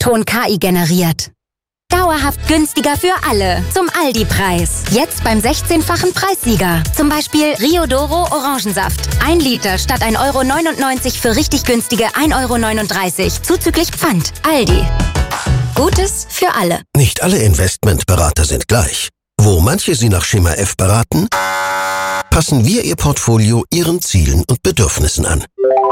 Ton KI generiert. Dauerhaft günstiger für alle. Zum Aldi-Preis. Jetzt beim 16-fachen Preissieger. Zum Beispiel Rio Doro Orangensaft. 1 Liter statt 1,99 € für richtig günstige 1,39 € zuzüglich Pfand. Aldi. Gutes für alle. Nicht alle Investmentberater sind gleich. Wo manche Sie nach Schema F beraten, passen wir Ihr Portfolio Ihren Zielen und Bedürfnissen an.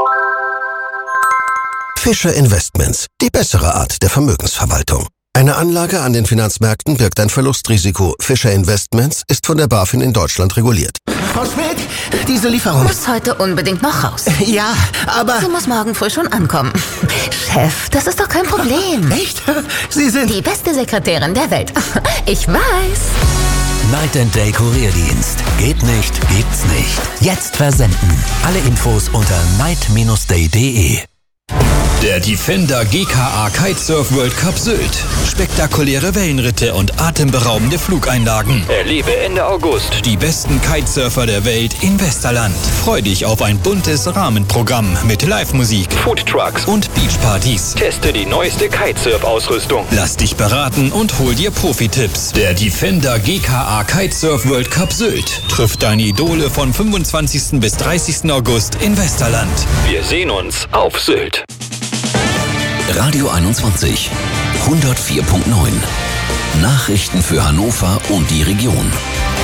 Fischer Investments, die bessere Art der Vermögensverwaltung. Eine Anlage an den Finanzmärkten birgt ein Verlustrisiko. Fischer Investments ist von der BaFin in Deutschland reguliert. Frau Schmidt, diese Lieferung muss heute unbedingt noch raus. Ja, aber... Sie muss morgen früh schon ankommen. Chef, das ist doch kein Problem. Echt? Sie sind... die beste Sekretärin der Welt. Ich weiß. Night & Day Kurierdienst. Geht nicht, gibt's nicht. Jetzt versenden. Alle Infos unter night-day.de. Der Defender GKA Kitesurf World Cup Sylt. Spektakuläre Wellenritte und atemberaubende Flugeinlagen. Erlebe Ende August die besten Kitesurfer der Welt in Westerland. Freu dich auf ein buntes Rahmenprogramm mit Live-Musik, Foodtrucks und Beachpartys. Teste die neueste Kitesurf-Ausrüstung. Lass dich beraten und hol dir Profi-Tipps. Der Defender GKA Kitesurf World Cup Sylt trifft deine Idole von 25. bis 30. August in Westerland. Wir sehen uns auf Sylt. Radio 21 104.9. Nachrichten für Hannover und die Region.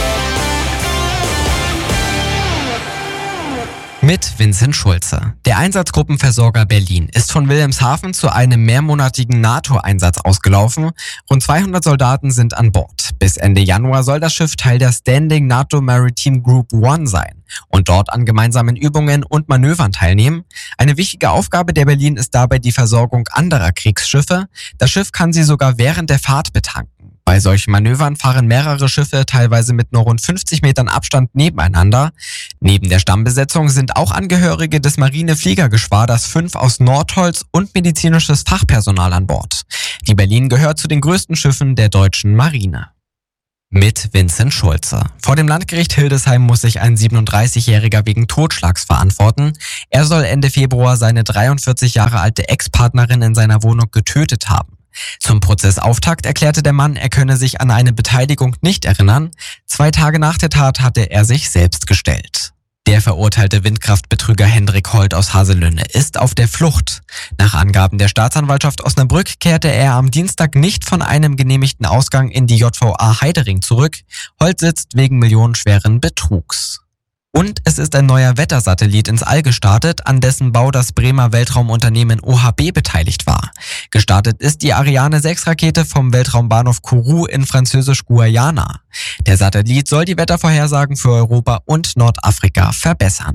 Mit Vincent Schulze. Der Einsatzgruppenversorger Berlin ist von Wilhelmshaven zu einem mehrmonatigen NATO-Einsatz ausgelaufen. Rund 200 Soldaten sind an Bord. Bis Ende Januar soll das Schiff Teil der Standing NATO Maritime Group 1 sein und dort an gemeinsamen Übungen und Manövern teilnehmen. Eine wichtige Aufgabe der Berlin ist dabei die Versorgung anderer Kriegsschiffe. Das Schiff kann sie sogar während der Fahrt betanken. Bei solchen Manövern fahren mehrere Schiffe teilweise mit nur rund 50 Metern Abstand nebeneinander. Neben der Stammbesetzung sind auch Angehörige des Marinefliegergeschwaders 5 aus Nordholz und medizinisches Fachpersonal an Bord. Die Berlin gehört zu den größten Schiffen der deutschen Marine. Mit Vincent Schulze. Vor dem Landgericht Hildesheim muss sich ein 37-Jähriger wegen Totschlags verantworten. Er soll Ende Februar seine 43 Jahre alte Ex-Partnerin in seiner Wohnung getötet haben. Zum Prozessauftakt erklärte der Mann, er könne sich an eine Beteiligung nicht erinnern. 2 Tage nach der Tat hatte er sich selbst gestellt. Der verurteilte Windkraftbetrüger Hendrik Holt aus Haselünne ist auf der Flucht. Nach Angaben der Staatsanwaltschaft Osnabrück kehrte er am Dienstag nicht von einem genehmigten Ausgang in die JVA Heidering zurück. Holt sitzt wegen millionenschweren Betrugs. Und es ist ein neuer Wettersatellit ins All gestartet, an dessen Bau das Bremer Weltraumunternehmen OHB beteiligt war. Gestartet ist die Ariane 6 Rakete vom Weltraumbahnhof Kourou in Französisch-Guayana. Der Satellit soll die Wettervorhersagen für Europa und Nordafrika verbessern.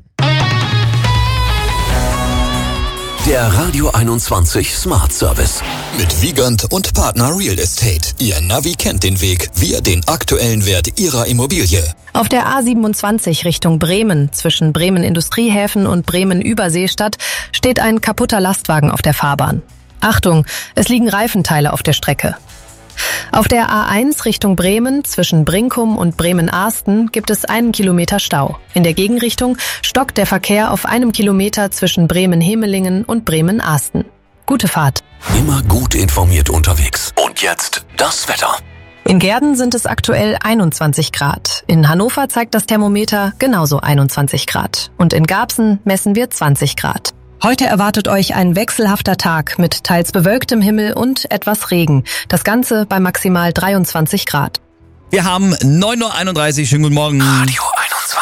Der Radio 21 Smart Service. Mit Wiegand und Partner Real Estate. Ihr Navi kennt den Weg, wir den aktuellen Wert Ihrer Immobilie. Auf der A27 Richtung Bremen, zwischen Bremen Industriehäfen und Bremen Überseestadt, steht ein kaputter Lastwagen auf der Fahrbahn. Achtung, es liegen Reifenteile auf der Strecke. Auf der A1 Richtung Bremen, zwischen Brinkum und Bremen-Ahsten, gibt es 1 Kilometer Stau. In der Gegenrichtung stockt der Verkehr auf 1 Kilometer zwischen Bremen-Hemelingen und Bremen-Ahsten. Gute Fahrt. Immer gut informiert unterwegs. Und jetzt das Wetter. In Gehrden sind es aktuell 21 Grad. In Hannover zeigt das Thermometer genauso 21 Grad. Und in Garbsen messen wir 20 Grad. Heute erwartet euch ein wechselhafter Tag mit teils bewölktem Himmel und etwas Regen. Das Ganze bei maximal 23 Grad. Wir haben 9:31 Uhr. Schönen guten Morgen. Radio